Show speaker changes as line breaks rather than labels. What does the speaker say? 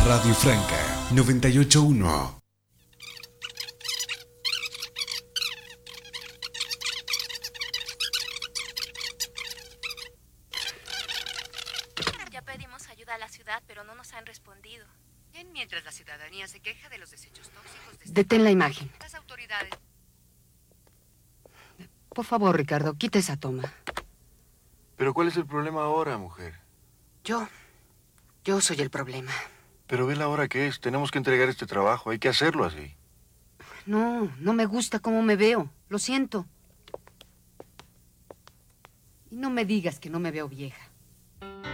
Radio Franca 98.1.
Ya pedimos ayuda a la ciudad, pero no nos han respondido.
Mientras la ciudadanía se queja de los desechos tóxicos de
Detén la imagen.
las autoridades.
Por favor, Ricardo, quita esa toma.
¿Pero cuál es el problema ahora, mujer?
Yo soy el problema.
Pero ve la hora que es. Tenemos que entregar este trabajo. Hay que hacerlo así.
No me gusta cómo me veo. Lo siento. Y no me digas que no me veo vieja.